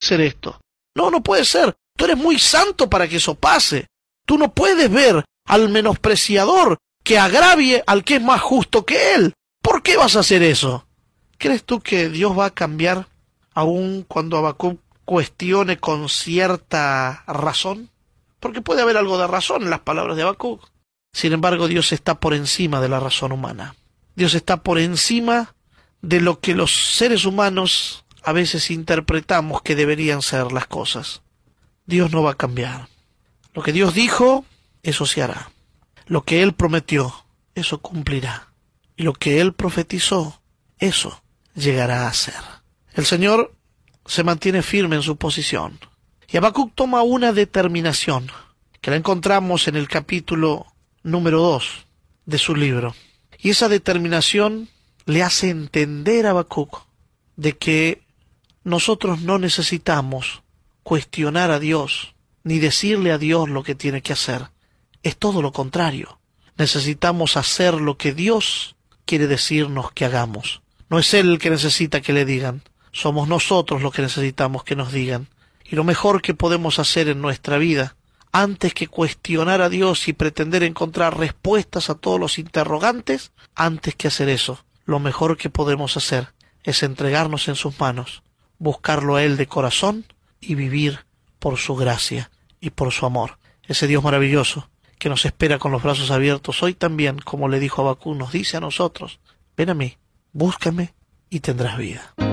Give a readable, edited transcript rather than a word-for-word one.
ser esto. No, no puede ser. Tú eres muy santo para que eso pase. Tú no puedes ver al menospreciador que agravie al que es más justo que él. ¿Por qué vas a hacer eso? ¿Crees tú que Dios va a cambiar aún cuando Habacuc cuestione con cierta razón? Porque puede haber algo de razón en las palabras de Habacuc. Sin embargo, Dios está por encima de la razón humana. Dios está por encima de lo que los seres humanos a veces interpretamos que deberían ser las cosas. Dios no va a cambiar. Lo que Dios dijo, eso se hará. Lo que Él prometió, eso cumplirá. Y lo que Él profetizó, eso llegará a ser. El Señor se mantiene firme en su posición. Y Habacuc toma una determinación, que la encontramos en el capítulo número 2 de su libro. Y esa determinación le hace entender a Habacuc de que nosotros no necesitamos cuestionar a Dios, ni decirle a Dios lo que tiene que hacer. Es todo lo contrario. Necesitamos hacer lo que Dios quiere decirnos que hagamos. No es Él el que necesita que le digan, somos nosotros los que necesitamos que nos digan. Y lo mejor que podemos hacer en nuestra vida, antes que cuestionar a Dios y pretender encontrar respuestas a todos los interrogantes, antes que hacer eso, lo mejor que podemos hacer es entregarnos en sus manos, buscarlo a Él de corazón y vivir por su gracia y por su amor. Ese Dios maravilloso que nos espera con los brazos abiertos hoy también, como le dijo Habacuc, nos dice a nosotros, ven a mí, búscame y tendrás vida.